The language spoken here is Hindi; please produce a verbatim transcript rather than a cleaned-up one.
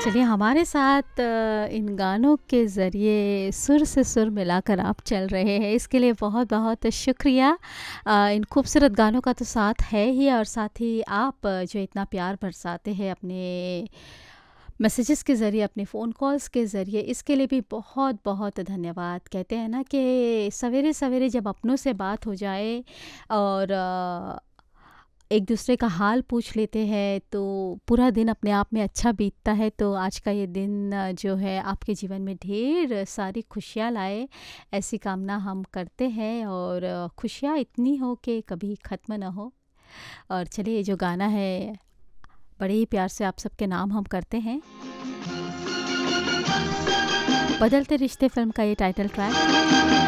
चलिए हमारे साथ अ, इन गानों के ज़रिए सुर से सुर मिलाकर आप चल रहे हैं, इसके लिए बहुत-बहुत शुक्रिया। अ, इन खूबसूरत गानों का तो साथ है ही और साथ ही आप अ, जो इतना प्यार बरसाते हैं अपने मैसेजेस के ज़रिए, अपने फ़ोन कॉल्स के ज़रिए, इसके लिए भी बहुत-बहुत धन्यवाद। कहते हैं ना कि सवेरे-सवेरे जब अपनों से बात हो जाए और अ, एक दूसरे का हाल पूछ लेते हैं तो पूरा दिन अपने आप में अच्छा बीतता है। तो आज का ये दिन अ, जो है आपके जीवन में ढेर सारी खुशियाँ लाए, ऐसी कामना हम करते हैं और अ, खुशियाँ इतनी हो कि कभी ख़त्म ना हो। और चलिए ये जो गाना है बड़े ही प्यार से आप सबके नाम हम करते हैं। बदलते रिश्ते फ़िल्म का ये टाइटल ट्रैक।